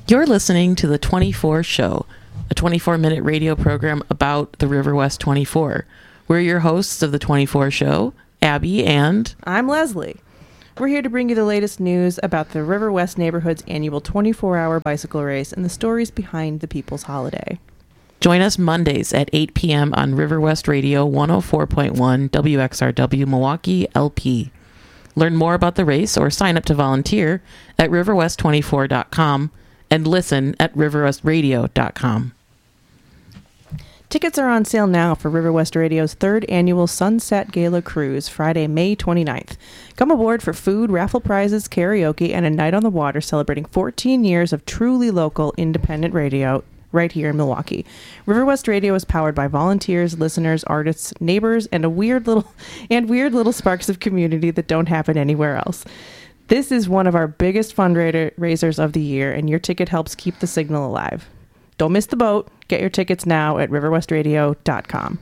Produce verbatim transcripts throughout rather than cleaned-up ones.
You're listening to The twenty-four Show, a twenty-four minute radio program about the River West twenty-four. We're your hosts of The twenty-four Show, Abby and... I'm Leslie. We're here to bring you the latest news about the River West neighborhood's annual twenty-four hour bicycle race and the stories behind the People's Holiday. Join us Mondays at eight p.m. on River West Radio one oh four point one W X R W Milwaukee L P. Learn more about the race or sign up to volunteer at river west twenty-four dot com and listen at river west radio dot com. Tickets are on sale now for River West Radio's third annual Sunset Gala Cruise, Friday, May twenty-ninth. Come aboard for food, raffle prizes, karaoke, and a night on the water celebrating fourteen years of truly local independent radio right here in Milwaukee. River West Radio is powered by volunteers, listeners, artists, neighbors, and a weird little and weird little sparks of community that don't happen anywhere else. This is one of our biggest fundraisers of the year, and your ticket helps keep the signal alive. Don't miss the boat. Get your tickets now at river west radio dot com.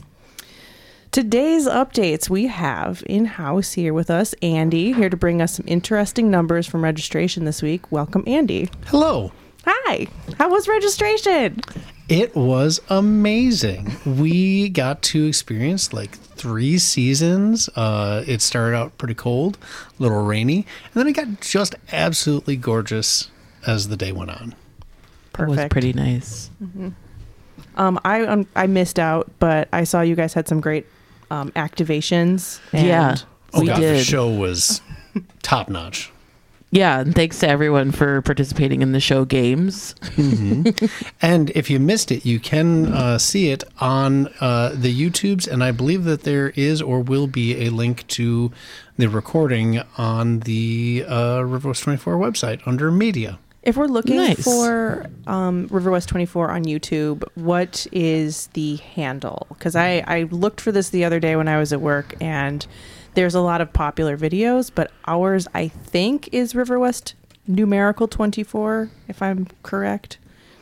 Today's updates, we have in-house here with us Andy, here to bring us some interesting numbers from registration this week. Welcome, Andy. Hello. Hi. How was registration? It was amazing. We got to experience like three seasons. Uh, it started out pretty cold, a little rainy, and then it got just absolutely gorgeous as the day went on. Perfect. It was pretty nice. Mm-hmm. Um, I um, I missed out, but I saw you guys had some great um, activations. And yeah, oh we God, did. The show was top notch. Yeah, and thanks to everyone for participating in the show games. Mm-hmm. And if you missed it, you can uh, see it on uh, the YouTubes, and I believe that there is or will be a link to the recording on the uh, River West twenty-four website under media. If we're looking Nice. for um, River West twenty-four on YouTube, what is the handle? Because I, I looked for this the other day when I was at work, and there's a lot of popular videos, but ours, I think, is River West numerical twenty-four, if I'm correct.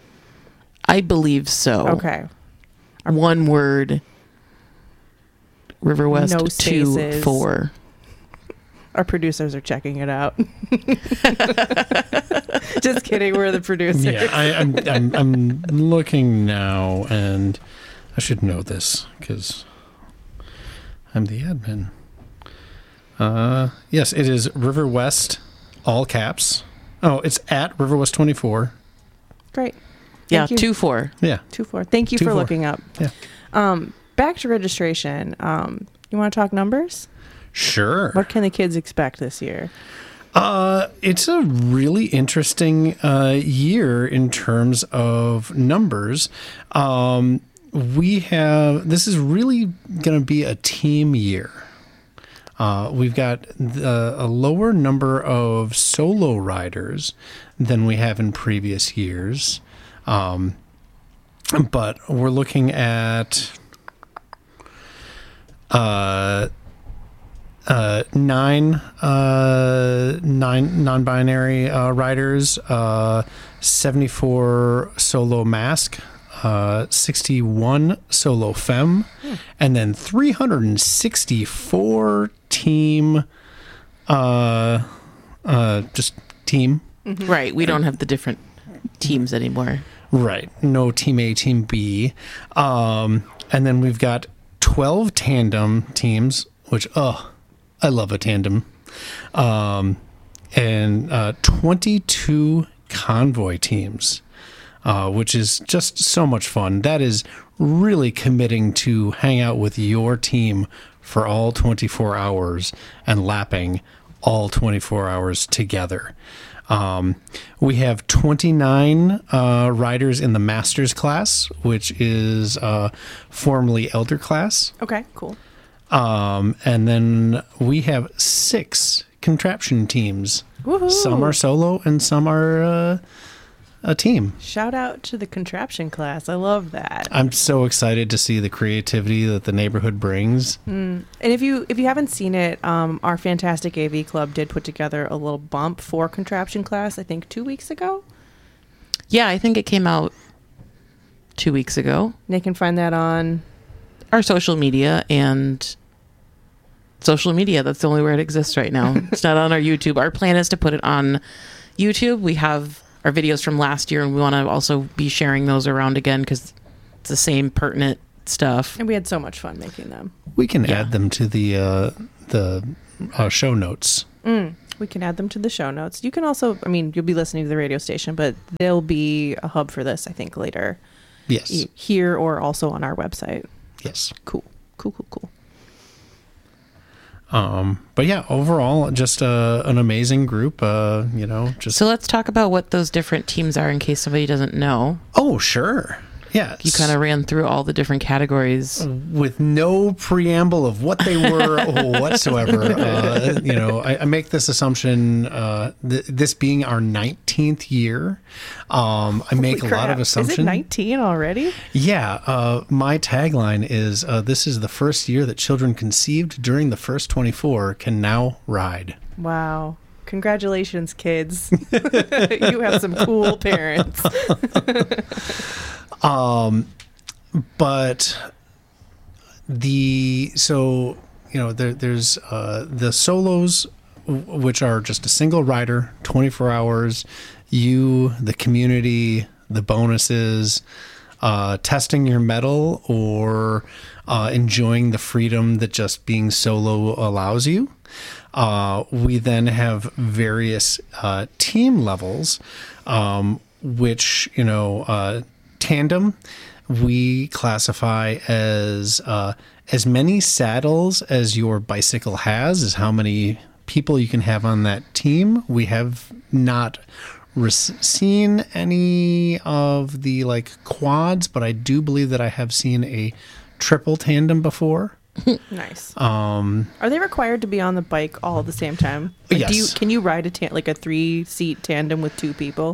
I believe so. Okay. One word. River West No two spaces. four. Our producers are checking it out. Just kidding. We're the producers. Yeah, I, I'm, I'm I'm looking now, and I should know this because I'm the admin. Uh, yes, it is River West, all caps. Oh, it's at River West twenty-four. Great. Yeah, Thank you. two four. Yeah, Two four. Thank you Two for four. looking up. Yeah. Um, back to registration. Um, you want to talk numbers? sure. What can the kids expect this year? Uh, it's a really interesting uh, year in terms of numbers. Um, we have this is really going to be a team year. Uh, we've got the, a lower number of solo riders than we have in previous years, um, but we're looking at uh, uh, nine uh, nine non-binary uh, riders, uh, seventy-four solo mask. Uh, sixty-one solo femme, hmm. and then three hundred sixty-four team, uh, uh, just team. Mm-hmm. Right. We don't have the different teams anymore. Right. No team A, team B. Um, and then we've got twelve tandem teams, which, oh, I love a tandem. Um, and uh, twenty-two convoy teams. Uh, which is just so much fun. That is really committing to hang out with your team for all twenty-four hours and lapping all twenty-four hours together. Um, we have twenty-nine uh, riders in the Masters class, which is uh, formerly Elder class. Okay, cool. Um, and then we have six contraption teams. Woohoo. Some are solo and some are... Uh, a team. Shout out to the contraption class. I love that. I'm so excited to see the creativity that the neighborhood brings. Mm. And if you if you haven't seen it, um, our fantastic A V club did put together a little bump for contraption class, I think two weeks ago. Yeah, I think it came out two weeks ago. They can find that on our social media and social media. That's the only where it exists right now. It's not on our YouTube. Our plan is to put it on YouTube. We have our videos from last year, and we want to also be sharing those around again because it's the same pertinent stuff. And we had so much fun making them. We can Yeah. add them to the uh, the uh, show notes. Mm, we can add them to the show notes. You can also, I mean, you'll be listening to the radio station, but there'll be a hub for this, I think, later. Yes. e- Here or also on our website. Yes. Cool. Cool, cool, cool. Um, but yeah, overall, just uh, an amazing group. Uh, you know, just So let's talk about what those different teams are in case somebody doesn't know. oh sure, yeah. You kind of ran through all the different categories. with no preamble of what they were whatsoever. Uh, you know, I, I make this assumption. Uh, th- this being our nineteenth year, um, I make Holy a lot crap. of assumptions. Is it nineteen already? Yeah, uh, my tagline is uh, this is the first year that children conceived during the first twenty-four can now ride. Wow. Congratulations, kids. You have some cool parents. Um, but the, so, you know, there, there's uh, the solos, w- which are just a single rider, twenty-four hours, you, the community, the bonuses, uh, testing your mettle, or uh, enjoying the freedom that just being solo allows you. Uh, we then have various uh, team levels, um, which, you know, uh, tandem, we classify as uh, as many saddles as your bicycle has, is how many people you can have on that team. We have not re- seen any of the like quads, but I do believe that I have seen a triple tandem before. Nice. Um, Are they required to be on the bike all at the same time? Like, Do you, Yes. can you ride a ta- like a three seat tandem with two people?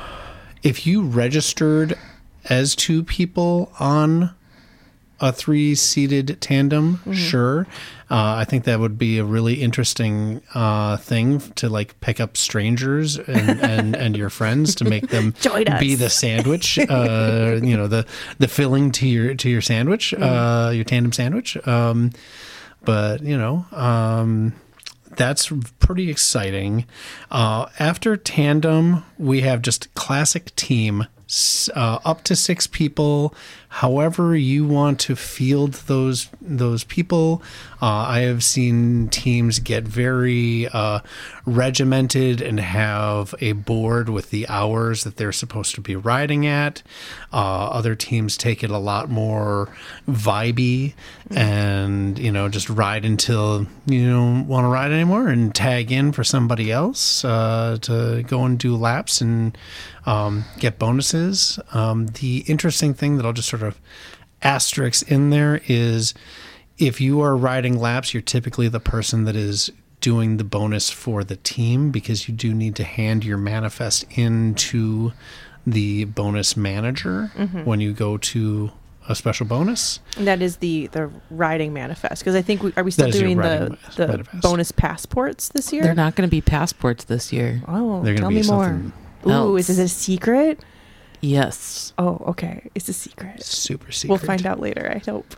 if you registered as two people on a three-seated tandem, sure. Uh, I think that would be a really interesting uh, thing to like pick up strangers and, and, and your friends to make them Join us. be the sandwich, uh, you know, the the filling to your to your sandwich, uh, your tandem sandwich. Um, but you know, um, that's pretty exciting. Uh, after tandem, we have just classic team. Uh, up to six people, however you want to field those those people. Uh, I have seen teams get very uh, regimented and have a board with the hours that they're supposed to be riding at. Uh, other teams take it a lot more vibey and, you know, just ride until you don't want to ride anymore and tag in for somebody else uh, to go and do laps and um, get bonuses. Um, the interesting thing that I'll just sort of asterisk in there is if you are riding laps, you're typically the person that is doing the bonus for the team, because you do need to hand your manifest into the bonus manager when you go to a special bonus. And that is the the riding manifest. Because I think we are we still That is your doing riding the, ma- the manifest. bonus passports this year? They're not going to be passports this year. Oh, They're tell going to be me more. something Ooh, is else. it a secret? Yes. Oh, okay. It's a secret. super secret. We'll find out later, I hope.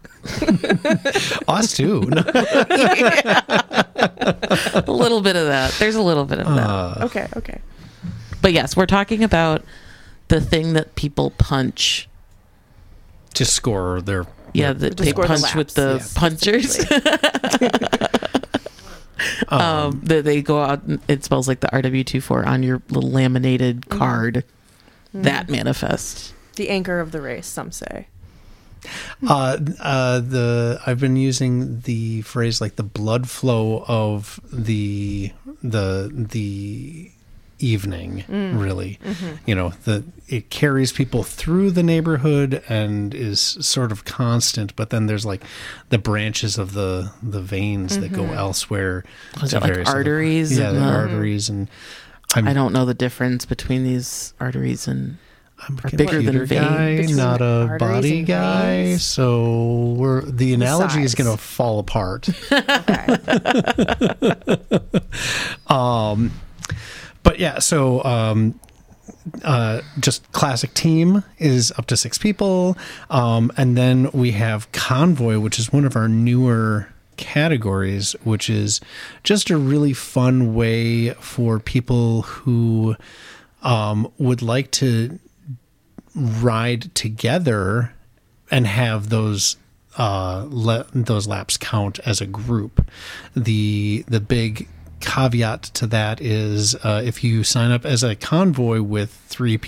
Us too. No. A little bit of that. There's a little bit of that. Uh, Okay, okay. But yes, we're talking about the thing that people punch. to score their Yeah, that To they score the punch with laps, the yeah, punchers. um, that they go out and it spells like the R W twenty-four on your little laminated card. That manifest. The anchor of the race, some say. Uh, uh, the I've been using the phrase like the blood flow of the the the evening. Really, you know, the it carries people through the neighborhood and is sort of constant. But then there's like the branches of the the veins that go elsewhere. Was to it like various other- arteries yeah, and the the- arteries and. I'm, I don't know the difference between these arteries and I'm a are bigger than computer guy, veins. not a Arteries body and guy. veins. So we're the analogy is size. going to fall apart. Okay. um, but yeah, so um, uh, just classic team is up to six people, um, and then we have convoy, which is one of our newer categories, which is just a really fun way for people who um, would like to ride together and have those uh, le- those laps count as a group. The the big caveat to that is uh, if you sign up as a convoy with three